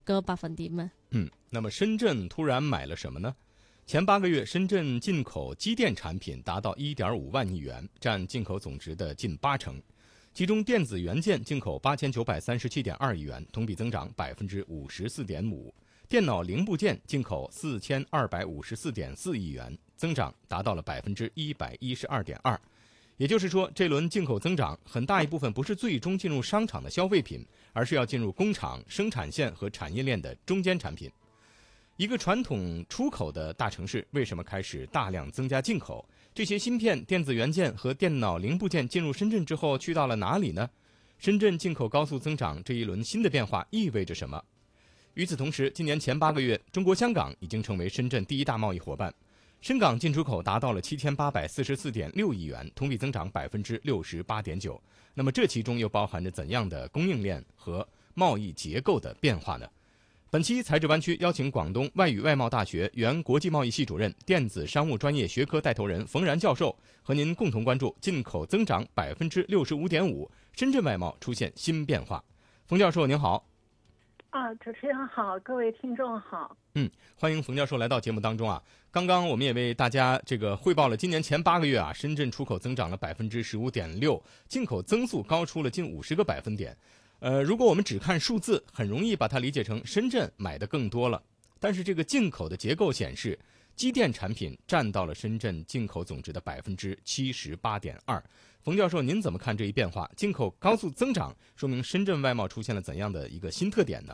個百分點啊。 那么深圳突然买了什么呢？前8个月，深圳进口机电产品达到 1.5 万亿元，占进口总值的近80%。其中电子元件进口 8937.2 亿元，同比增长 54.5%。电脑零部件进口 4254.4 亿元，增长达到了 112.2%。也就是说，这轮进口增长很大一部分不是最终进入商场的消费品，而是要进入工厂、生产线和产业链的中间产品。一个传统出口的大城市为什么开始大量增加进口？这些芯片、电子元件和电脑零部件进入深圳之后去到了哪里呢？深圳进口高速增长这一轮新的变化意味着什么？与此同时，今年前8个月，中国香港已经成为深圳第一大贸易伙伴。深港进出口达到了 7844.6 亿元，同比增长 68.9%。那么这其中又包含着怎样的供应链和贸易结构的变化呢？本期财智湾区邀请广东外语外贸大学原国际贸易系主任、电子商务专业学科带头人冯然教授，和您共同关注进口增长 65.5%， 深圳外贸出现新变化。冯教授您好。 主持人好，各位听众好。 欢迎冯教授来到节目当中啊。刚刚我们也为大家汇报了今年前8个月啊，深圳出口增长了 15.6%， 进口增速高出了近50个百分点。如果我们只看数字，很容易把它理解成深圳买的更多了。但是这个进口的结构显示，机电产品占到了深圳进口总值的 78.2%。冯教授，您怎么看这一变化？进口高速增长，说明深圳外贸出现了怎样的一个新特点呢？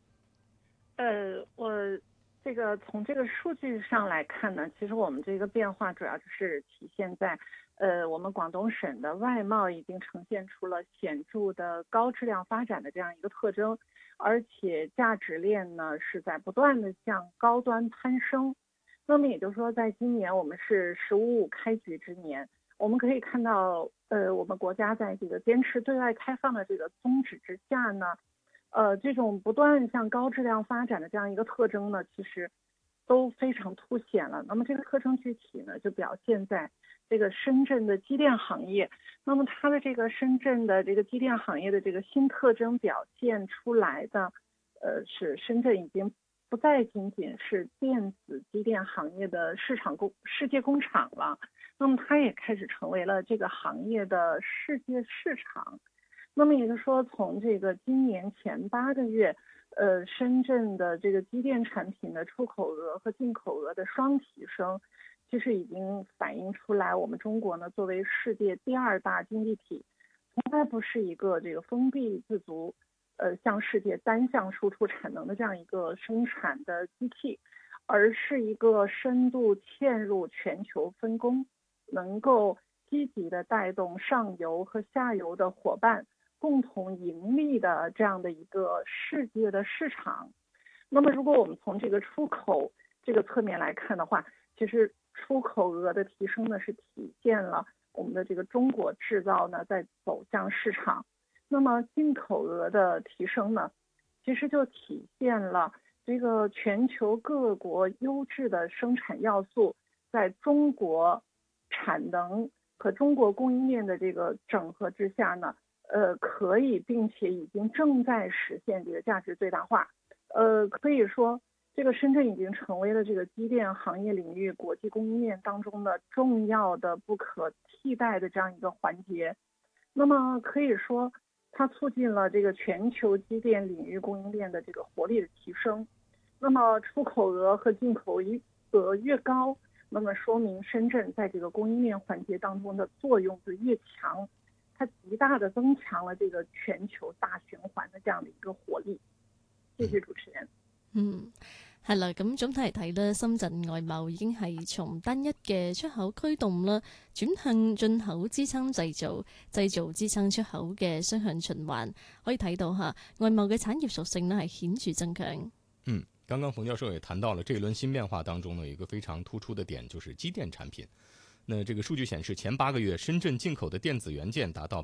我从这个数据上来看呢，其实我们这个变化主要就是体现在，我们广东省的外贸已经呈现出了显著的高质量发展的这样一个特征，而且价值链呢是在不断的向高端攀升。那么也就是说，在今年我们是“15+5”开局之年，我们可以看到，我们国家在这个坚持对外开放的这个宗旨之下呢，这种不断向高质量发展的这样一个特征呢，其实都非常凸显了。那么这个特征具体呢，就表现在这个深圳的机电行业。那么它的这个深圳的这个机电行业的这个新特征表现出来的，是深圳已经不再仅仅是电子机电行业的世界工厂了，那么它也开始成为了这个行业的世界市场。那么也就是说，从这个今年前8个月，深圳的这个机电产品的出口额和进口额的双提升，其实已经反映出来，我们中国呢作为世界第2大经济体，从来不是一个这个封闭自足，向世界单向输出产能的这样一个生产的机器，而是一个深度嵌入全球分工，能够积极的带动上游和下游的伙伴共同盈利的这样的一个世界的市场。那么如果我们从这个出口这个侧面来看的话，其实出口额的提升呢是体现了我们的这个中国制造呢在走向市场。那么进口额的提升呢，其实就体现了这个全球各国优质的生产要素在中国产能和中国供应链的这个整合之下呢，可以并且已经正在实现这个价值最大化。可以说这个深圳已经成为了这个机电行业领域国际供应链当中的重要的不可替代的这样一个环节。那么可以说它促进了这个全球机电领域供应链的这个活力的提升。那么出口额和进口额越高，那么说明深圳在这个供应链环节当中的作用就越强，它极大的增强了这个全球大循环的这样的一个活力。謝謝主持人。 係啦，咁總體嚟睇咧，深圳外貿已經係從單一嘅出口驅動啦，轉向進口支撐製造、製造支撐出口嘅雙向循環。可以睇到嚇，外貿嘅產業屬性呢係顯著增強。 剛剛馮教授也談到了這一輪新變化當中呢，有一個非常突出的點，就是機電產品。那這個數據顯示，前8個月深圳進口的電子元件達到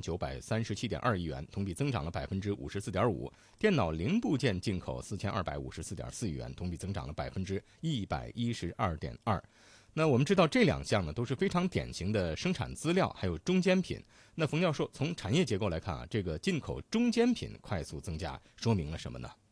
8937.2 億元，同比增長了 54.5%。電腦零部件進口 4254.4 億元，同比增長了 112.2%。那我們知道這兩項呢都是非常典型的生產資料還有中間品。那馮教授從產業結構來看啊，這個進口中間品快速增加說明了什麼呢？